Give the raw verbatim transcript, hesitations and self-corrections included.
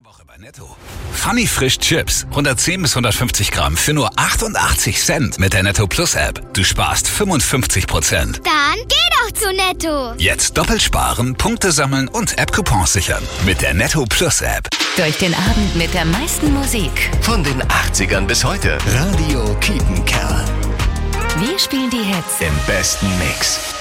Woche bei Netto. Funny Frisch Chips. hundertzehn bis hundertfünfzig Gramm für nur achtundachtzig Cent mit der Netto Plus App. Du sparst fünfundfünfzig Prozent. Dann geh doch zu Netto. Jetzt doppelt sparen, Punkte sammeln und App-Coupons sichern. Mit der Netto Plus App. Durch den Abend mit der meisten Musik. Von den achtzigern bis heute. Radio Kiepenkerl. Wir spielen die Hits Im besten Mix.